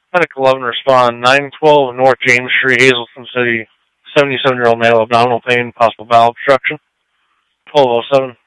Medic 11 respond. 912 North James Street, Hazleton City. 77-year-old male, abdominal pain, possible bowel obstruction. 1207.